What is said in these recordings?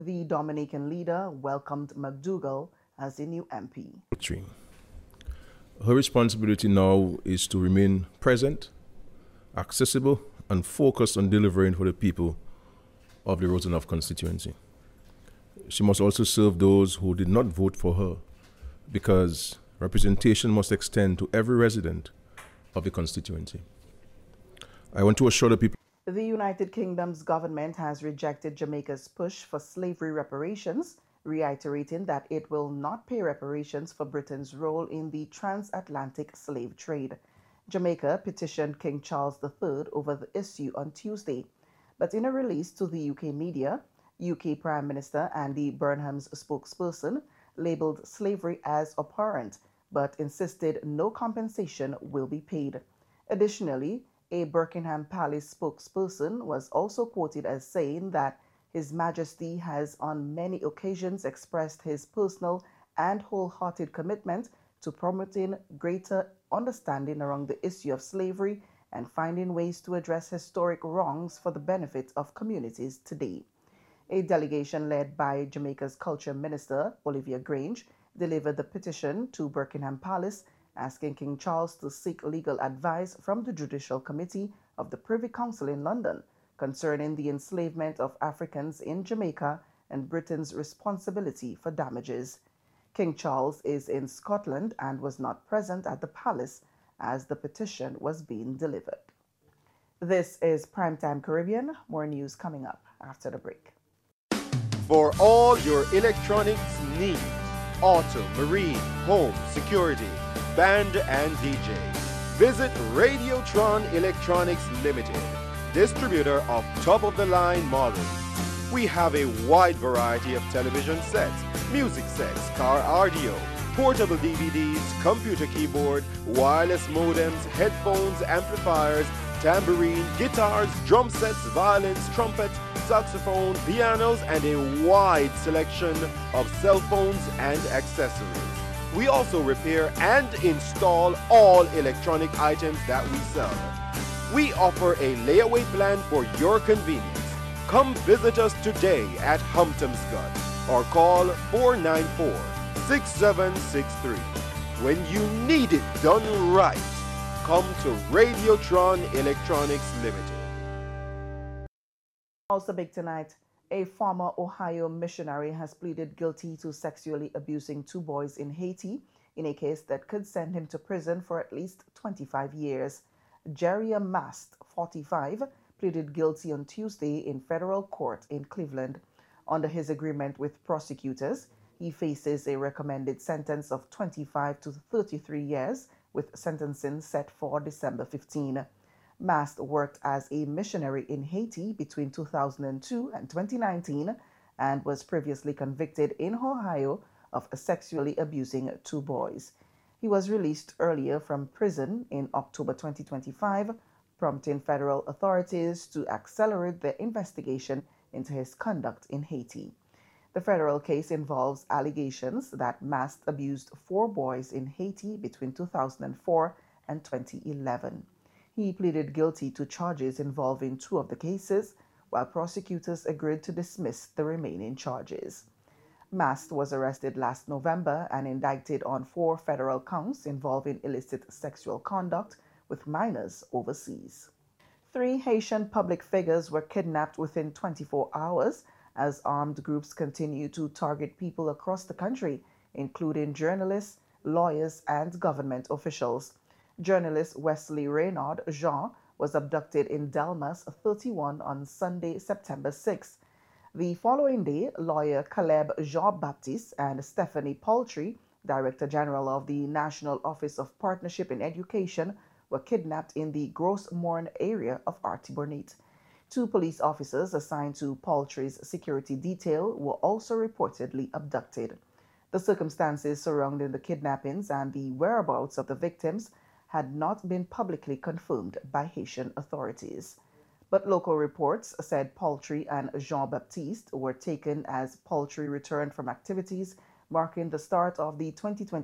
The Dominican leader welcomed McDougall as a new MP. Her responsibility now is to remain present, accessible, and focused on delivering for the people of the Rosenhoff constituency. She must also serve those who did not vote for her, because representation must extend to every resident of the constituency. I want to assure the people. The United Kingdom's government has rejected Jamaica's push for slavery reparations, reiterating that it will not pay reparations for Britain's role in the transatlantic slave trade. Jamaica petitioned King Charles III over the issue on Tuesday, but in a release to the UK media, UK Prime Minister Andy Burnham's spokesperson labeled slavery as abhorrent, but insisted no compensation will be paid. Additionally, a Buckingham Palace spokesperson was also quoted as saying that His Majesty has on many occasions expressed his personal and wholehearted commitment to promoting greater understanding around the issue of slavery and finding ways to address historic wrongs for the benefit of communities today. A delegation led by Jamaica's Culture Minister, Olivia Grange, delivered the petition to Buckingham Palace asking King Charles to seek legal advice from the Judicial Committee of the Privy Council in London concerning the enslavement of Africans in Jamaica and Britain's responsibility for damages. King Charles is in Scotland and was not present at the palace as the petition was being delivered. This is Primetime Caribbean. More news coming up after the break. For all your electronics needs, auto, marine, home, security, band and DJ, visit Radiotron Electronics Limited, distributor of top-of-the-line models. We have a wide variety of television sets, music sets, car audio, portable DVDs, computer keyboard, wireless modems, headphones, amplifiers, tambourine, guitars, drum sets, violins, trumpet, saxophone, pianos, and a wide selection of cell phones and accessories. We also repair and install all electronic items that we sell. We offer a layaway plan for your convenience. Come visit us today at Humptomscott or call 494-6763. When you need it done right, come to Radiotron Electronics Limited. Also big tonight, a former Ohio missionary has pleaded guilty to sexually abusing two boys in Haiti in a case that could send him to prison for at least 25 years. Jerry Mast, 45, pleaded guilty on Tuesday in federal court in Cleveland. Under his agreement with prosecutors, he faces a recommended sentence of 25 to 33 years, with sentencing set for December 15. Mast worked as a missionary in Haiti between 2002 and 2019 and was previously convicted in Ohio of sexually abusing two boys. He was released earlier from prison in October 2025, prompting federal authorities to accelerate their investigation into his conduct in Haiti. The federal case involves allegations that Mast abused four boys in Haiti between 2004 and 2011. He pleaded guilty to charges involving two of the cases, while prosecutors agreed to dismiss the remaining charges. Mast was arrested last November and indicted on 4 federal counts involving illicit sexual conduct with minors overseas. 3 Haitian public figures were kidnapped within 24 hours as armed groups continue to target people across the country, including journalists, lawyers, and government officials. Journalist Wesley Reynard Jean was abducted in Delmas 31 on Sunday, September 6. The following day, lawyer Caleb Jean-Baptiste and Stephanie Paltry, Director General of the National Office of Partnership in Education, were kidnapped in the Gros Morne area of Artibonite. 2 police officers assigned to Paltry's security detail were also reportedly abducted. The circumstances surrounding the kidnappings and the whereabouts of the victims had not been publicly confirmed by Haitian authorities. But local reports said Paltry and Jean-Baptiste were taken as Paltry returned from activities marking the start of the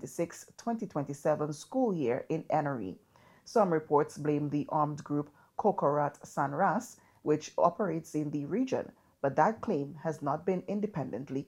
2026-2027 school year in Ennery. Some reports blame the armed group Kokorat Sanras, which operates in the region, but that claim has not been independently